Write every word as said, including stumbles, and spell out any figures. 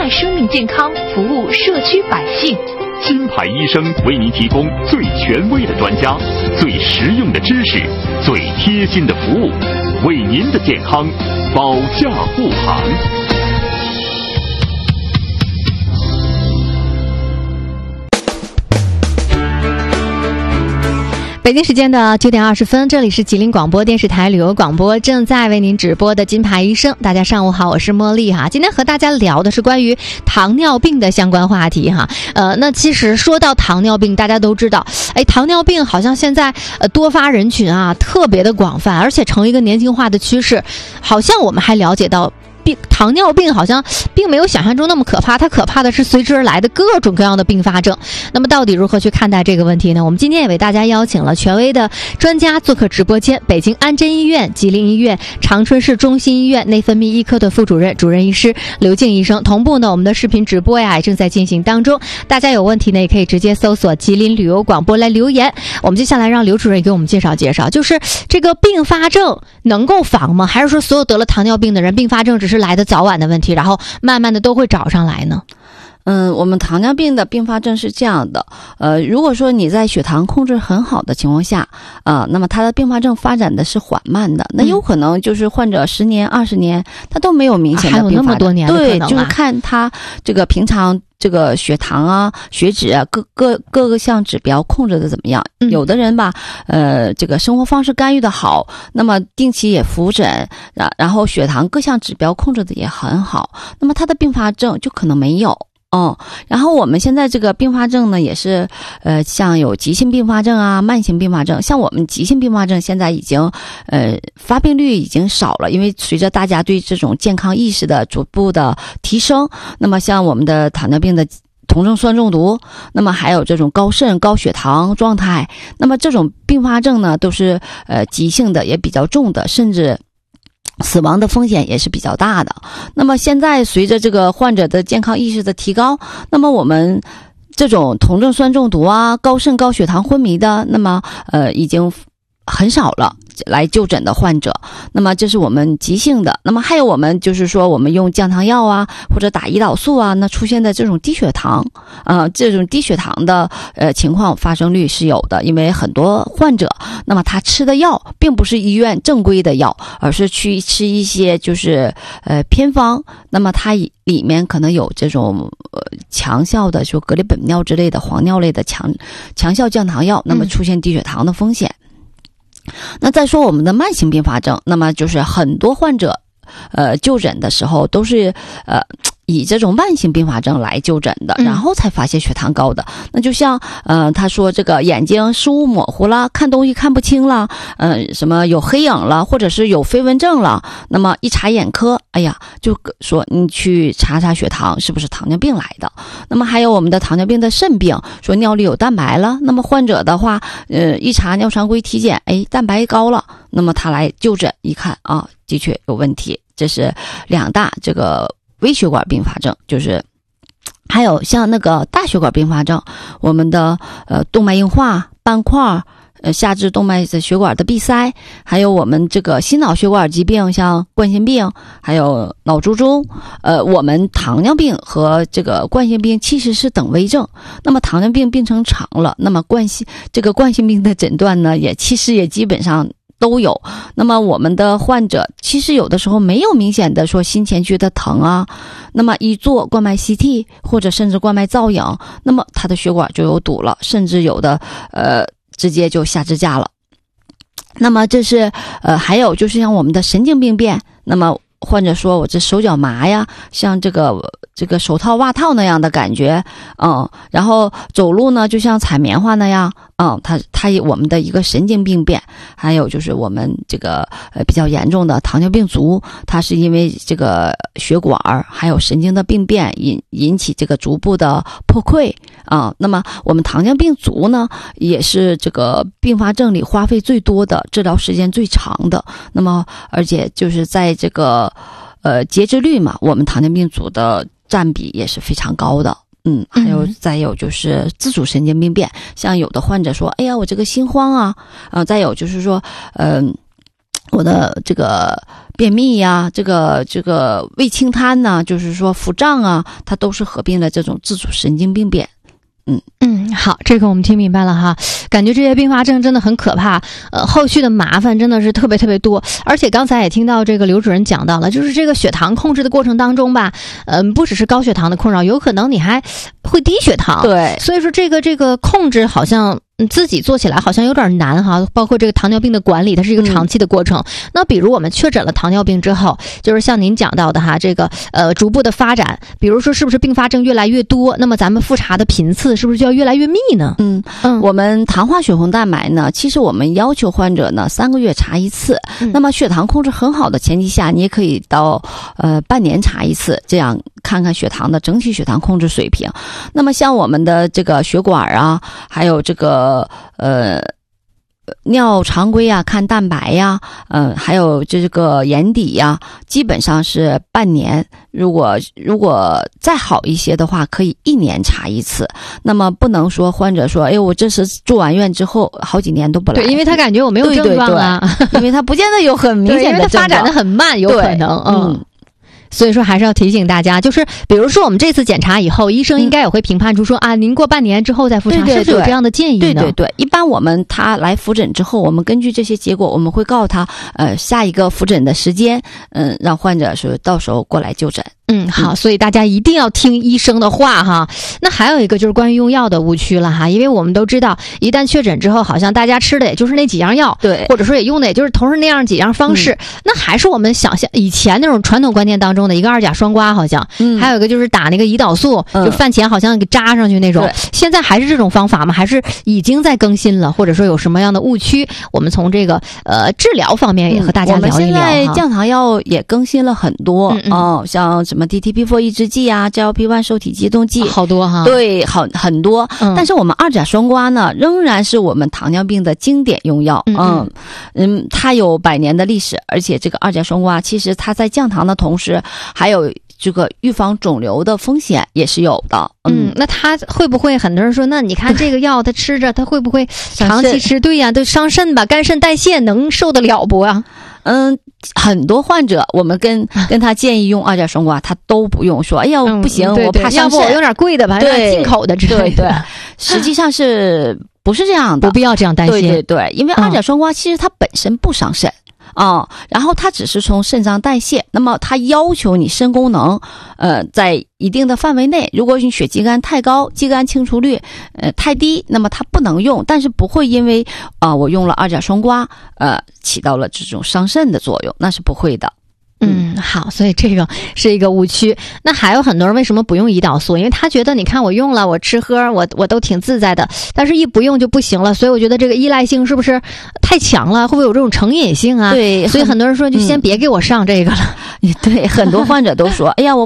爱生命健康，服务社区百姓。 金牌医生为您提供最权威的专家、最实用的知识、最贴心的服务，为您的健康保驾护航。 北京时间的九点二十分，这里是吉林广播电视台旅游广播，正在为您直播的金牌医生。大家上午好，我是茉莉哈。今天和大家聊的是关于糖尿病的相关话题哈。呃，那其实说到糖尿病，大家都知道，哎，糖尿病好像现在呃多发人群啊，特别的广泛，而且成一个年轻化的趋势。好像我们还了解到。病糖尿病好像并没有想象中那么可怕，它可怕的是随之而来的各种各样的并发症。那么到底如何去看待这个问题呢？我们今天也为大家邀请了权威的专家做客直播间，北京安贞医院、吉林医院、长春市中心医院内分泌医科的副主任、主任医师刘静医生。同步呢，我们的视频直播呀也正在进行当中，大家有问题呢也可以直接搜索吉林旅游广播来留言。我们接下来让刘主任给我们介绍介绍，就是这个并发症能够防吗？还是说所有得了糖尿病的人并发症只是来的早晚的问题，然后慢慢的都会找上来呢？ 嗯，我们糖尿病的并发症是这样的，呃，如果说你在血糖控制很好的情况下，呃，那么它的并发症发展的是缓慢的，那有可能就是患者十年、二十年他都没有明显的并发症，还有那么多年的可能啊，对，就是看他这个平常这个血糖啊、血脂啊各各各个项指标控制的怎么样？嗯、有的人吧，呃，这个生活方式干预的好，那么定期也复诊，然然后血糖各项指标控制的也很好，那么他的并发症就可能没有。哦，然后我们现在这个并发症呢，也是，呃，像有急性并发症啊、慢性并发症。像我们急性并发症现在已经，呃，发病率已经少了，因为随着大家对这种健康意识的逐步的提升，那么像我们的糖尿病的酮症酸中毒，那么还有这种高肾、高血糖状态，那么这种并发症呢，都是呃急性的，也比较重的，甚至死亡的风险也是比较大的。那么现在随着这个患者的健康意识的提高，那么我们这种酮症酸中毒啊、高肾高血糖昏迷的，那么呃已经很少了来就诊的患者。那么这是我们急性的，那么还有我们就是说我们用降糖药啊或者打胰岛素啊，那出现的这种低血糖呃这种低血糖的呃情况发生率是有的，因为很多患者那么他吃的药并不是医院正规的药，而是去吃一些就是呃偏方，那么它里面可能有这种呃强效的就格列本脲之类的黄脲类的强强效降糖药，那么出现低血糖的风险。嗯那再说我们的慢性并发症，那么就是很多患者呃就诊的时候都是呃以这种慢性并发症来就诊的，然后才发现血糖高的。嗯、那就像呃他说这个眼睛视物模糊了，看东西看不清了，呃什么有黑影了，或者是有飞蚊症了，那么一查眼科，哎呀就说你去查查血糖是不是糖尿病来的。那么还有我们的糖尿病的肾病，说尿里有蛋白了，那么患者的话呃一查尿常规体检，哎蛋白高了，那么他来就诊一看啊的确有问题。这是两大这个微血管并发症，就是还有像那个大血管并发症，我们的呃动脉硬化、斑块、呃下肢动脉的血管的闭塞，还有我们这个心脑血管疾病，像冠心病，还有脑卒中。呃，我们糖尿病和这个冠心病其实是等危症。那么糖尿病病程长了，那么冠心这个冠心病的诊断呢，也其实也基本上都有。那么我们的患者其实有的时候没有明显的说心前区的疼啊，那么一做冠脉 C T 或者甚至冠脉造影，那么他的血管就有堵了，甚至有的呃直接就下支架了。那么这是呃还有就是像我们的神经病变，那么患者说我这手脚麻呀，像这个这个手套袜套那样的感觉，嗯，然后走路呢就像踩棉花那样，嗯，它它我们的一个神经病变。还有就是我们这个呃比较严重的糖尿病足，它是因为这个血管还有神经的病变引引起这个足部的破溃啊。那么我们糖尿病足呢，也是这个并发症里花费最多的，治疗时间最长的。那么而且就是在这个呃截肢率嘛，我们糖尿病足的占比也是非常高的。嗯，还有再有就是自主神经病变，像有的患者说，哎呀，我这个心慌啊，呃，再有就是说，嗯、呃， 我的这个便秘呀，这个这个胃清瘫呐，就是说腹胀啊，它都是合并了这种自主神经病变。嗯嗯，好，这个我们听明白了哈。感觉这些并发症真的很可怕，呃，后续的麻烦真的是特别特别多。而且刚才也听到这个刘主任讲到了，就是这个血糖控制的过程当中吧，嗯、呃，不只是高血糖的困扰，有可能你还会低血糖。 对， 所以说这个这个控制好像自己做起来好像有点难哈。包括这个糖尿病的管理，它是一个长期的过程。嗯、那比如我们确诊了糖尿病之后，就是像您讲到的哈，这个呃逐步的发展，比如说是不是并发症越来越多，那么咱们复查的频次是不是就要越来越密呢？ 嗯嗯，我们糖化血红蛋白呢，其实我们要求患者呢三个月查一次。嗯、那么血糖控制很好的前提下，你也可以到呃半年查一次，这样看看血糖的整体血糖控制水平。那么像我们的这个血管啊，还有这个呃。尿常规啊，看蛋白呀、啊，嗯、呃，还有这个眼底呀、啊，基本上是半年。如果如果再好一些的话，可以一年查一次。那么不能说患者说，哎，我这是住完院之后好几年都不来， 对，因为他感觉我没有症状啊， 对对对因为他不见得有很明显的症状， 因为他发展的很慢，有可能，嗯。嗯所以说还是要提醒大家，就是比如说我们这次检查以后，医生应该也会评判出说、嗯、啊，您过半年之后再复查， 对对对， 是不是有这样的建议呢？ 对对对，一般我们他来复诊之后，我们根据这些结果，我们会告诉他，呃，下一个复诊的时间，嗯，让患者是到时候过来就诊。 嗯，好，所以大家一定要听医生的话哈。那还有一个就是关于用药的误区了哈，因为我们都知道，一旦确诊之后，好像大家吃的也就是那几样药， 对， 或者说也用的也就是同是那样几样方式。嗯、那还是我们想象以前那种传统观念当中的一个二甲双胍，好像，嗯、还有一个就是打那个胰岛素，嗯、就饭前好像给扎上去那种。现在还是这种方法吗？还是已经在更新了？或者说有什么样的误区？我们从这个呃治疗方面也和大家聊一聊、嗯、我们现在降糖药也更新了很多哦、嗯嗯呃，像什么 D T P 四 抑制剂啊 G L P 一 受体激动剂， 好多哈， 对，好很多、嗯。但是我们二甲双胍呢，仍然是我们糖尿病的经典用药。嗯 嗯, 嗯，它有百年的历史，而且这个二甲双胍其实它在降糖的同时，还有这个预防肿瘤的风险也是有的。 嗯，嗯那它会不会很多人说，那你看这个药它吃着，它会不会长期吃？对呀、啊，都伤肾吧，肝肾代谢能受得了不啊？ 嗯，很多患者我们跟跟他建议用二甲双胍，他都不用，说哎呀、嗯、不行， 对对我怕伤肾， 要不我用点贵的吧， 对， 进口的之类的。 对对，实际上是不是这样的？ 不必要这样担心。 对对对，因为二甲双胍其实它本身不伤肾。啊、嗯，然后它只是从肾脏代谢，那么它要求你肾功能，呃，在一定的范围内，如果你血肌酐太高，肌酐清除率呃太低，那么它不能用，但是不会因为啊、呃、我用了二甲双胍，呃起到了这种伤肾的作用，那是不会的。 嗯，好，所以这个是一个误区。那还有很多人为什么不用胰岛素？因为他觉得你看我用了，我吃喝我我都挺自在的，但是一不用就不行了。所以我觉得这个依赖性是不是太强了？会不会有这种成瘾性啊？ 对， 所以很多人说就先别给我上这个了。 嗯、对，很多患者都说，哎呀，我